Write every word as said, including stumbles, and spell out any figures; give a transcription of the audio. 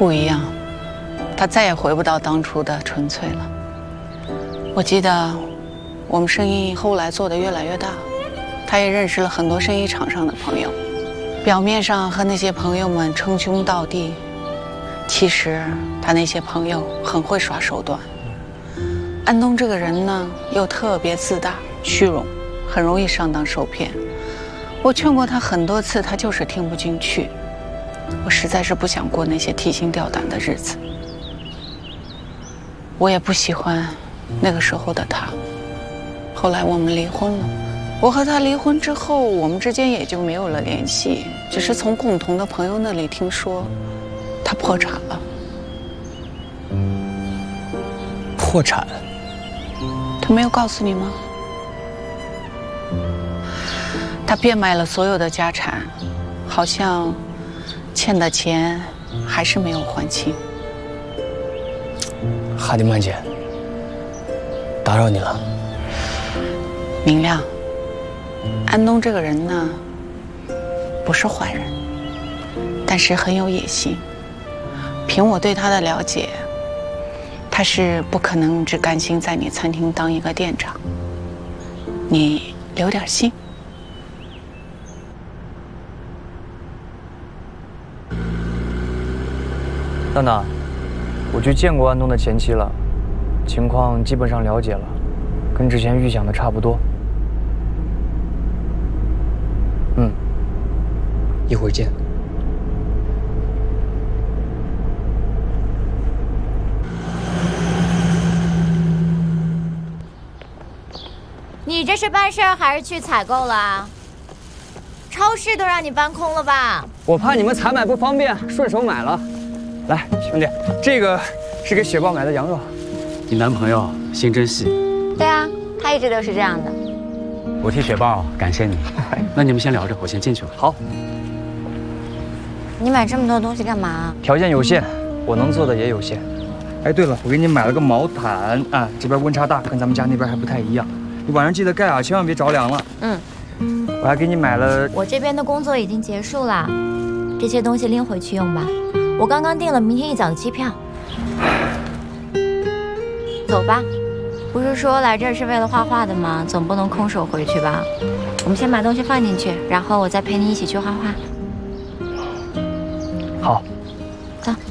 不一样，他再也回不到当初的纯粹了。我记得我们生意后来做得越来越大，他也认识了很多生意场上的朋友，表面上和那些朋友们称兄道弟，其实他那些朋友很会耍手段。安东这个人呢，又特别自大、虚荣，很容易上当受骗。我劝过他很多次，他就是听不进去。我实在是不想过那些提心吊胆的日子。我也不喜欢那个时候的他。后来我们离婚了。我和他离婚之后，我们之间也就没有了联系，只是从共同的朋友那里听说，他破产了。 破产？ 他没有告诉你吗？他变卖了所有的家产，好像欠的钱还是没有还清。 哈迪曼姐，打扰你了。 明亮，安东这个人呢，不是坏人，但是很有野心。凭我对他的了解，他是不可能只甘心在你餐厅当一个店长。你留点心。 娜娜，我去见过安东的前妻了，情况基本上了解了，跟之前预想的差不多。嗯， 一会儿见。 你这是办事儿还是去采购了？超市都让你搬空了吧？ 我怕你们采买不方便，顺手买了。来，兄弟，这个是给雪豹买的羊肉。 你男朋友心真细。 对啊，他一直都是这样的。 我替雪豹感谢你。那你们先聊着，我先进去了。 好。 你买这么多东西干嘛？ 条件有限，我能做的也有限。 哎，对了，我给你买了个毛毯啊，这边温差大，跟咱们家那边还不太一样。你晚上记得盖啊，千万别着凉了。 嗯。 我还给你买了。 我这边的工作已经结束了，这些东西拎回去用吧。我刚刚订了明天一早的机票。走吧，不是说来这儿是为了画画的吗？总不能空手回去吧？我们先把东西放进去，然后我再陪你一起去画画。 好。 走。